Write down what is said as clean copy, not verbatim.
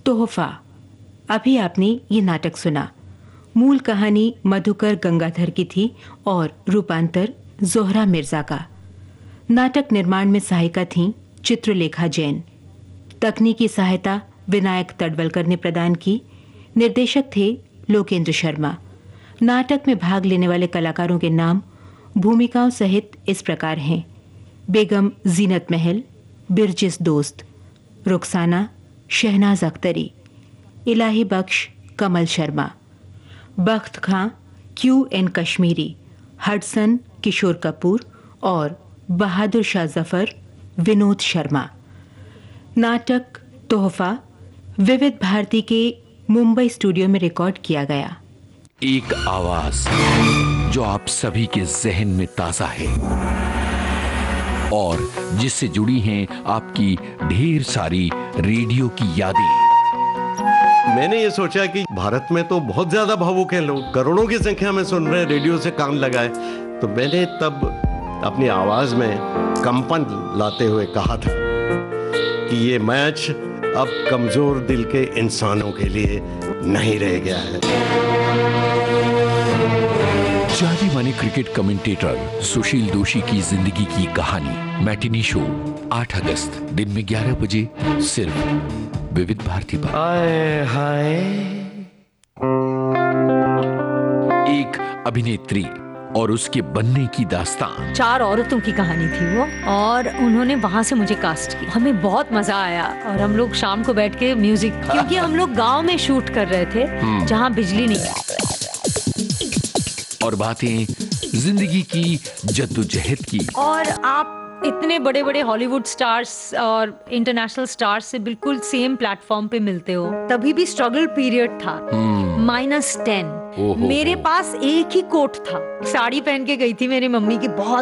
तोहफा। अभी आपने ये नाटक सुना। मूल कहानी मधुकर गंगाधर की थी और रूपांतर जोहरा मिर्जा का। नाटक निर्माण में सहायिका थीं चित्रलेखा जैन। तकनीकी सहायता विनायक तडवलकर ने प्रदान की। निर्देशक थे लोकेंद्र शर्मा। नाटक में भाग लेने वाले कलाकारों के नाम भूमिकाओं सहित इस प्रकार हैं: बेगम जीनत महल, बिरजिस दोस्त, रुखसाना शहनाज अख्तरी, इलाही बख्श कमल शर्मा, बख्त खां QN कश्मीरी, हडसन किशोर कपूर और बहादुर शाह जफर विनोद शर्मा। नाटक तोहफा विविध भारती के मुंबई स्टूडियो में रिकॉर्ड किया गया। एक आवाज जो आप सभी के जहन में ताजा है और जिससे जुड़ी हैं आपकी ढेर सारी रेडियो की यादें। मैंने ये सोचा कि भारत में तो बहुत ज्यादा भावुक हैं लोग, करोड़ों की संख्या में सुन रहे हैं, रेडियो से कान लगाए। तो मैंने तब अपनी आवाज में कंपन लाते हुए कहा था कि ये मैच अब कमजोर दिल के इंसानों के लिए नहीं रह गया है। जाने माने क्रिकेट कमेंटेटर सुशील दोषी की जिंदगी की कहानी मैटिनी शो 8 अगस्त दिन में 11 बजे सिर्फ विविध भारती पर। हाय एक अभिनेत्री और उसके बनने की दास्तान। 4 औरतों की कहानी थी वो, और उन्होंने वहाँ से मुझे कास्ट किया। हमें बहुत मजा आया और हम लोग शाम को बैठ के म्यूजिक, क्योंकि हम लोग गांव में शूट कर रहे थे जहाँ बिजली नहीं है। और बातें जिंदगी की जद्दोजहद की। और आप इतने बड़े बड़े हॉलीवुड स्टार्स और इंटरनेशनल स्टार्स से बिल्कुल सेम प्लेटफॉर्म पे मिलते हो। तभी भी स्ट्रगल पीरियड था। -10 मेरे पास एक ही कोट था। साड़ी पहन के गई थी मेरी मम्मी की बहुत